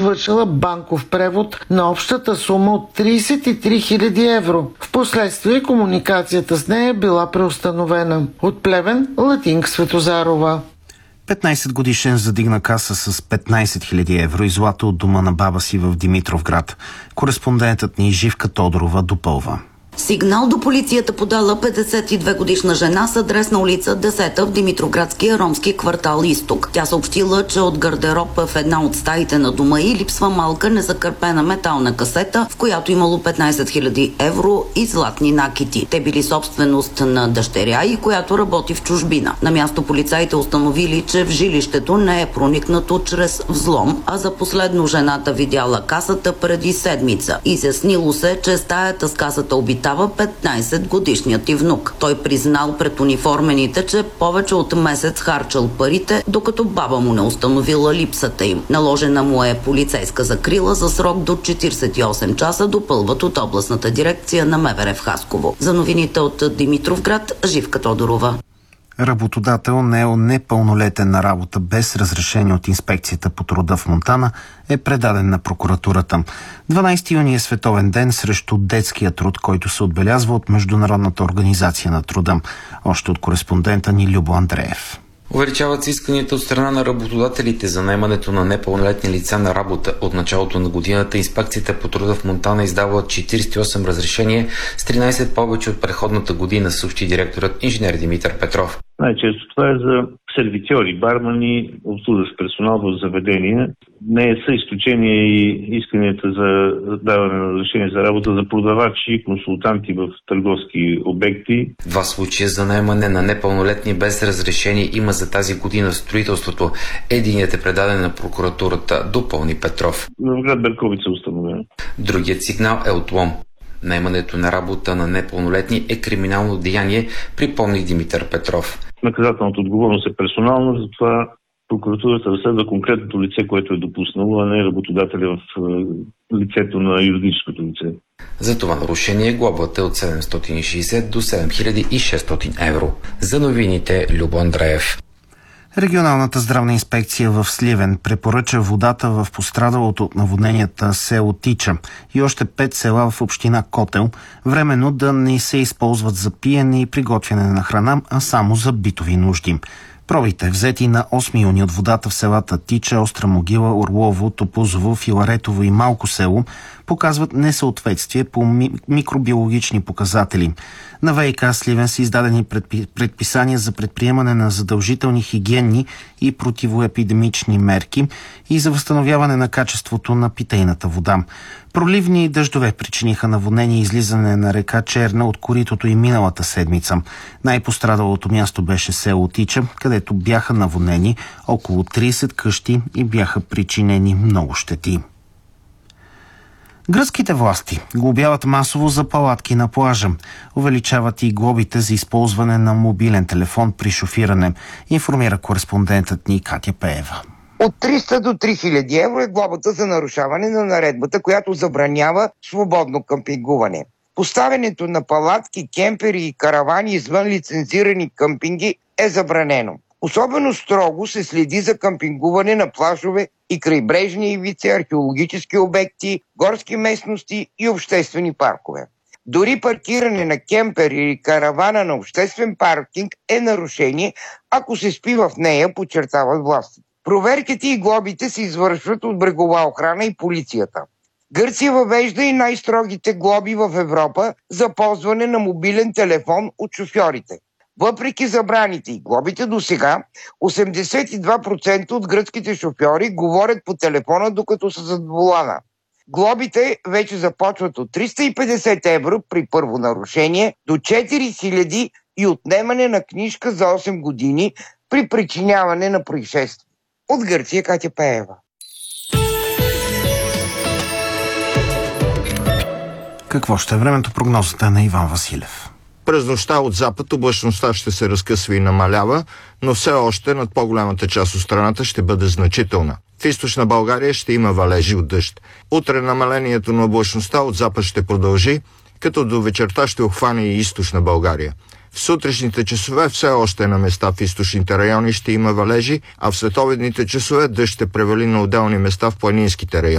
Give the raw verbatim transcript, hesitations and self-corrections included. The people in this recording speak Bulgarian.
извършила банков превод на общата сума от тридесет и три хиляди евро. Впоследствие комуникацията с нея е била преустановена. От Плевен, Латинка Светозарова. петнайсет годишен задигна каса с петнайсет хиляди евро и злато от дома на баба си в Димитровград. Кореспондентът ни Живка Тодорова допълва. Сигнал до полицията подала петдесет и две годишна жена с адрес на улица десета в Димитровградския ромски квартал Изток. Тя съобщила, че от гардероба в една от стаите на дома й липсва малка незакърпена метална касета, в която имало петнайсет хиляди евро и златни накити. Те били собственост на дъщеря и която работи в чужбина. На място полицаите установили, че в жилището не е проникнато чрез взлом, а за последно жената видяла касата преди седмица. Изяснило се, че стаята с касата обитава петнайсет годишният и внук. Той признал пред униформените, че повече от месец харчал парите, докато баба му не установила липсата им. Наложена му е полицейска закрила за срок до четирийсет и осем часа, допълват от областната дирекция на МВР в Хасково. За новините от Димитровград, Живка Тодорова. Работодател наел непълнолетен на работа без разрешение от инспекцията по труда в Монтана е предаден на прокуратурата. дванайсети юни е световен ден срещу детския труд, който се отбелязва от Международната организация на труда. Още от кореспондента ни Любо Андреев. Увеличават се исканията от страна на работодателите за наемането на непълнолетни лица на работа. От началото на годината инспекцията по труда в Монтана издава четирийсет и осем разрешения, с тринайсет повече от предходната година, съобщи директорът инженер Димитър Петров. Най-често това е за сервитьори, бармани, обслужващ персонал в заведения. Не са изключение и исканията за даване на разрешение за работа за продавачи, консултанти в търговски обекти. Два случая за наемане на непълнолетни без разрешение има за тази година в строителството. Единият е предаден на прокуратурата, допълни Петров. В град Берковица установено. Другият сигнал е отлом. Наемането на работа на непълнолетни е криминално деяние, припомни Димитър Петров. Наказателната отговорност е персонална, затова прокуратурата разследва конкретното лице, което е допуснало, а не работодателя в лицето на юридическото лице. За това нарушение глобата е от седемстотин и шейсет до седем хиляди и шестстотин евро. За новините Любо Андреев. Регионалната здравна инспекция в Сливен препоръча водата в пострадалото от наводненията село Тича и още пет села в община Котел временно да не се използват за пиене и приготвяне на храна, а само за битови нужди. Пробите, взети на осми юни от водата в селата Тича, Остра могила, Орлово, Топузово, Филаретово и Малко село, показват несъответствие по ми- микробиологични показатели. На ВиК Сливен са издадени предпи- предписания за предприемане на задължителни хигиенни и противоепидемични мерки и за възстановяване на качеството на питейната вода. Проливни дъждове причиниха наводнение и излизане на река Черна от коритото и миналата седмица. Най-пострадалото място беше село Тича, където бяха наводнени около трийсет къщи и бяха причинени много щети. Гръцките власти глобяват масово за палатки на плажа. Увеличават и глобите за използване на мобилен телефон при шофиране, информира кореспондентът ни Катя Пеева. От триста до три хиляди евро е глобата за нарушаване на наредбата, която забранява свободно къмпингуване. Поставянето на палатки, кемпери и каравани извън лицензирани къмпинги е забранено. Особено строго се следи за къмпингуване на плажове и крайбрежни ивици, археологически обекти, горски местности и обществени паркове. Дори паркиране на кемпер или каравана на обществен паркинг е нарушение, ако се спи в нея, подчертават властите. Проверките и глобите се извършват от брегова охрана и полицията. Гърция въвежда и най-строгите глоби в Европа за ползване на мобилен телефон от шофьорите. Въпреки забраните и глобите до сега, осемдесет и два процента от гръцките шофьори говорят по телефона, докато са зад волана. Глобите вече започват от триста и петдесет евро при първо нарушение до четири хиляди и отнемане на книжка за осем години при причиняване на происшествие. От Гърция, Катя Пеева. Какво ще е времето? Прогнозата на Иван Василев. През нощта от запад облачността ще се разкъсва и намалява, но все още над по-голямата част от страната ще бъде значителна. В източна България ще има валежи от дъжд. Утре намалението на облачността от запад ще продължи, като до вечерта ще обхване и източна България. В сутрешните часове все още на места в източните райони ще има валежи, а в следобедните часове дъжд ще превали на отделни места в планинските райони.